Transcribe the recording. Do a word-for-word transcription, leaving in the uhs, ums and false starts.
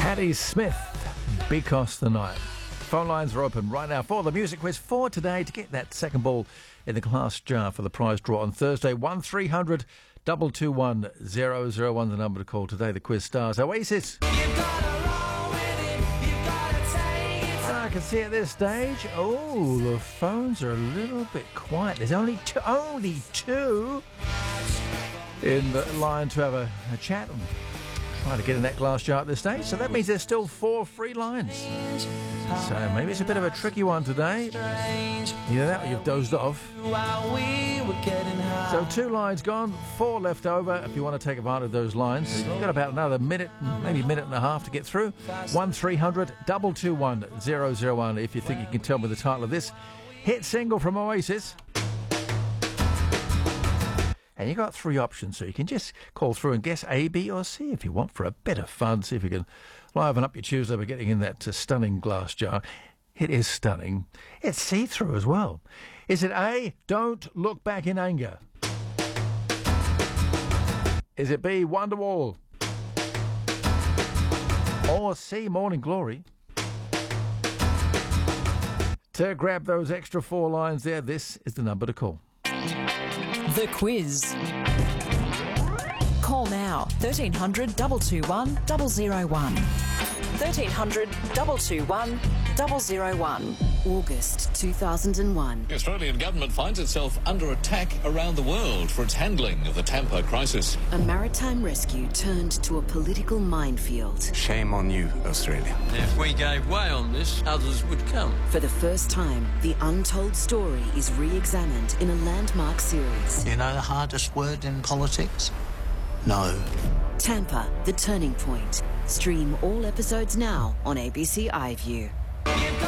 Patti Smith, Because the Night. Phone lines are open right now for the music quiz for today to get that second ball in the glass jar for the prize draw on Thursday. one three hundred two two one zero zero one the number to call today. The quiz stars Oasis. I can see at this stage, oh, the phones are a little bit quiet. There's only two, only two in the line to have a, a chat and try to get in that glass jar at this stage. So that means there's still four free lines. So maybe it's a bit of a tricky one today. Either that or you've dozed off. So two lines gone, four left over. If you want to take advantage of those lines, you've got about another minute, maybe a minute and a half to get through. one three hundred two two one zero zero one if you think you can tell me the title of this hit single from Oasis. And you got three options, so you can just call through and guess A, B or C if you want for a bit of fun. See if you can liven up your Tuesday by getting in that uh, stunning glass jar. It is stunning. It's see-through as well. Is it A, Don't Look Back in Anger? Is it B, Wonderwall? Or C, Morning Glory? To grab those extra four lines there, this is the number to call. The quiz. Call now, thirteen hundred two two one zero zero one. thirteen hundred two two one zero zero one. August two thousand one. The Australian government finds itself under attack around the world for its handling of the Tampa crisis. A maritime rescue turned to a political minefield. Shame on you, Australia. If we gave way on this, others would come. For the first time, the untold story is re-examined in a landmark series. You know the hardest word in politics? No. Tampa, The Turning Point. Stream all episodes now on A B C iView.